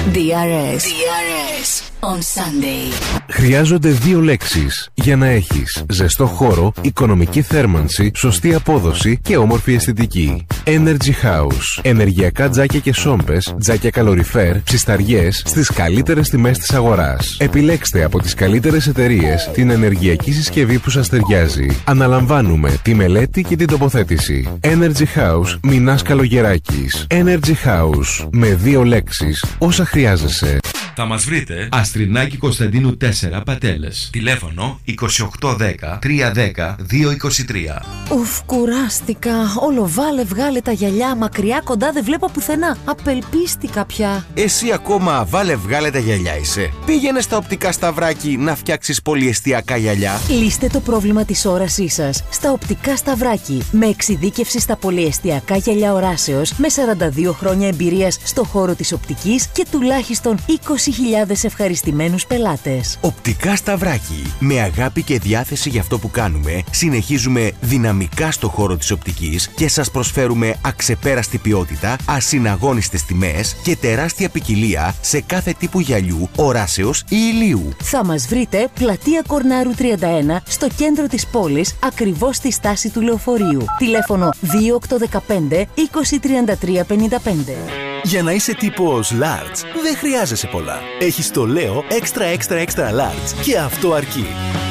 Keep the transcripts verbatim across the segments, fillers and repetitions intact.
ντι αρ ες. ντι αρ ες on Sunday. Χρειάζονται δύο λέξεις για να έχεις ζεστό χώρο, οικονομική θέρμανση, σωστή απόδοση και όμορφη αισθητική. Energy House. Ενεργειακά τζάκια και σόμπες, τζάκια καλοριφέρ, ψισταριές στις καλύτερες τιμές της αγοράς. Επιλέξτε από τις καλύτερες εταιρείες την ενεργειακή συσκευή που σας ταιριάζει. Αναλαμβάνουμε τη μελέτη και την τοποθέτηση. Energy House, Μινάς Καλογεράκης. Energy House. Με δύο λέξεις, όσα χρειάζεσαι. Θα μας βρείτε Αστρινάκη Κωνσταντίνου τέσσερα, Πατέλες. Τηλέφωνο είκοσι οκτώ δέκα τριακόσια δέκα διακόσια είκοσι τρία. Ουφ, κουράστηκα. Όλο βάλε βγάλε τα γυαλιά. Μακριά κοντά δεν βλέπω πουθενά. Απελπίστηκα πια. Εσύ ακόμα βάλε βγάλε τα γυαλιά είσαι. Πήγαινε στα Οπτικά Σταυράκι να φτιάξεις πολυεστιακά γυαλιά. Λύστε το πρόβλημα της όρασής σας στα Οπτικά Σταυράκι. Με εξειδίκευση στα πολυεστιακά γυαλιά οράσεως, με σαράντα δύο χρόνια εμπειρίας στο χώρο της οπτικής και τουλάχιστον είκοσι χιλιάδες ευχαριστημένους πελάτες. Οπτικά Σταυράκι. Με αγάπη και διάθεση για αυτό που κάνουμε, συνεχίζουμε δυναμικά στο χώρο της οπτικής και σας προσφέρουμε αξεπέραστη ποιότητα, ασυναγώνιστες τιμές και τεράστια ποικιλία σε κάθε τύπου γυαλιού, οράσεως ή ηλίου. Θα μας βρείτε πλατεία Κορνάρου τριάντα ένα στο κέντρο της πόλης, ακριβώς στη στάση του λεωφορείου. Τηλέφωνο δύο οκτώ ένα πέντε είκοσι τριάντα τρία πενήντα πέντε. Για να είσαι τύπος large, δεν χρειάζεσαι πολλά. Έχεις το Leo Extra Extra Extra Large και αυτό αρκεί.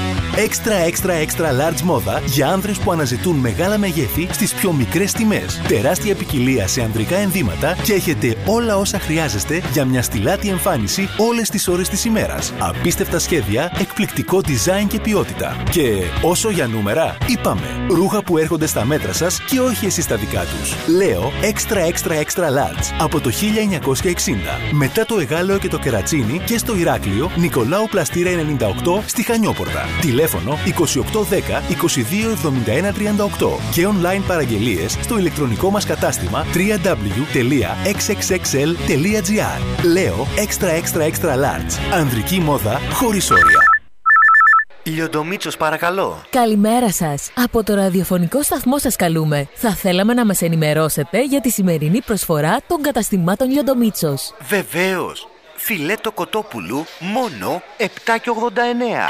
Extra Extra Extra Large μόδα για άνδρες που αναζητούν μεγάλα μεγέθη στις πιο μικρές τιμές. Τεράστια ποικιλία σε ανδρικά ενδύματα και έχετε όλα όσα χρειάζεστε για μια στιλάτη εμφάνιση όλες τις ώρες της ημέρας. Απίστευτα σχέδια, εκπληκτικό design και ποιότητα. Και όσο για νούμερα, είπαμε. Ρούχα που έρχονται στα μέτρα σας και όχι εσείς στα δικά τους. Λέω Extra Extra Extra Large από το χίλια εννιακόσια εξήντα. Μετά το Εγάλεο και το Κερατσίνι και στο Ηράκλειο, Νικολάου Πλαστήρα ενενήντα οκτώ στη Χανιόπορτα. Τηλέφωνο είκοσι οκτώ δέκα είκοσι δύο εβδομήντα ένα τριάντα οκτώ και online παραγγελίες στο ηλεκτρονικό μας κατάστημα double-u double-u double-u τελεία εξ εξ εξ ελ τελεία τζι άρ. Λέω Extra Extra Extra Large. Ανδρική μόδα χωρίς όρια. Λιοντομίτσος, παρακαλώ. Καλημέρα σας. Από το ραδιοφωνικό σταθμό σας καλούμε. Θα θέλαμε να μας ενημερώσετε για τη σημερινή προσφορά των καταστημάτων Λιοντομίτσος. Βεβαίως. Φιλέτο κοτόπουλου μόνο επτά και ογδόντα εννέα.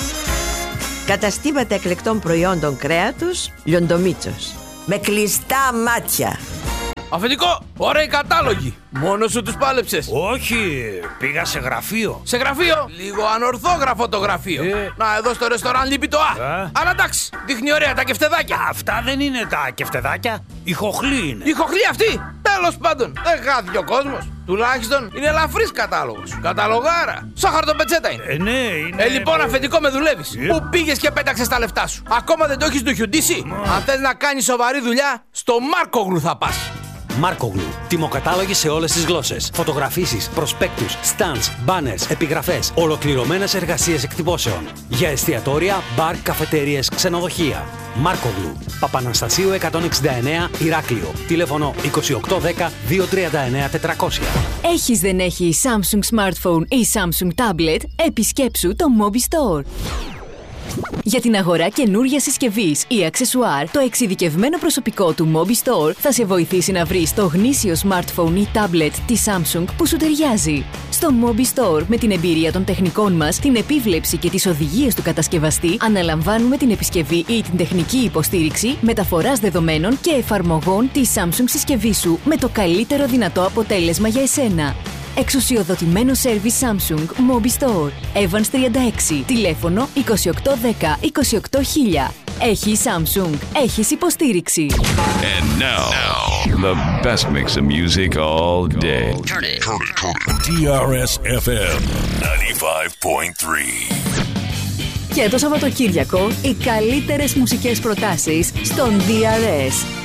Καταστήματα εκλεκτών προϊόντων κρέατος Λιοντομίτσος. Με κλειστά μάτια. Αφεντικό, ωραίοι κατάλογοι. Μόνο σου τους πάλεψες? Όχι, πήγα σε γραφείο. Σε γραφείο? Λίγο ανορθόγραφο το γραφείο. Ε. Να, εδώ στο ρεστοράν λείπει το Α. Ε. Αλλά εντάξει, δείχνει ωραία τα κεφτεδάκια. Αυτά δεν είναι τα κεφτεδάκια. Η χοχλή είναι. Η χοχλή αυτή? Τέλος πάντων, δεν χάθηκε ο κόσμος. Τουλάχιστον είναι ελαφρύς κατάλογος. Καταλογάρα. Σαν χαρτοπετσέτα είναι. Ε, ναι, είναι. Ε, λοιπόν, αφεντικό, με δουλεύεις. Ε. Πού πήγες και πέταξες τα λεφτά σου? Ακόμα δεν το έχεις του χιουντήσει? Αν θες να κάνεις σοβαρή δουλειά, στο Μάρκογλου θα πας. Μάρκογλου. Τιμοκατάλογοι σε όλες τις γλώσσες. Φωτογραφίσεις, προσπέκτους, stands, banners, επιγραφές. Ολοκληρωμένες εργασίες εκτυπώσεων. Για εστιατόρια, μπαρ, καφετέριες, ξενοδοχεία. Μάρκογλου. Παπαναστασίου εκατόν εξήντα εννέα, Ηράκλειο. Τηλέφωνο είκοσι οκτώ δέκα διακόσια τριάντα εννέα τετρακόσια. Έχεις δεν έχει Samsung Smartphone ή Samsung Tablet? Επισκέψου το Mobi Store. Για την αγορά καινούργιας συσκευής ή αξεσουάρ, το εξειδικευμένο προσωπικό του Mobi Store θα σε βοηθήσει να βρεις το γνήσιο smartphone ή tablet της Samsung που σου ταιριάζει. Στο Mobi Store, με την εμπειρία των τεχνικών μας, την επίβλεψη και τις οδηγίες του κατασκευαστή, αναλαμβάνουμε την επισκευή ή την τεχνική υποστήριξη, μεταφοράς δεδομένων και εφαρμογών της Samsung συσκευής σου με το καλύτερο δυνατό αποτέλεσμα για εσένα. Εξουσιοδοτημένο σέρβις Samsung Mobi Store. Evans τριάντα έξι. Τηλέφωνο είκοσι οκτώ δέκα είκοσι οκτώ χίλια. Έχει Samsung. Έχεις υποστήριξη. And now, now, the best mix of music all day. Turn it, turn it, turn it. ντι αρ ες εφ εμ ninety-five point three. Και το Σαββατοκύριακο, οι καλύτερες μουσικές προτάσεις στον ντι αρ ες.